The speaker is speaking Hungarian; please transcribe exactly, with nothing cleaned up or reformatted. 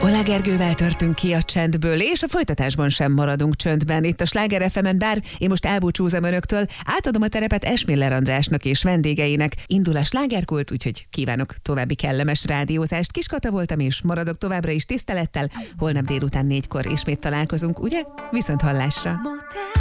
Oláh Gergővel törtünk ki a csendből, és a folytatásban sem maradunk csöndben. Itt a Sláger ef emen, bár én most elbúcsúzom önöktől, átadom a terepet Esmiller Andrásnak és vendégeinek. Indul a slágerkult, úgyhogy kívánok további kellemes rádiózást. Kiskata voltam, és maradok továbbra is tisztelettel. Holnap délután négykor ismét találkozunk, ugye? Viszont hallásra!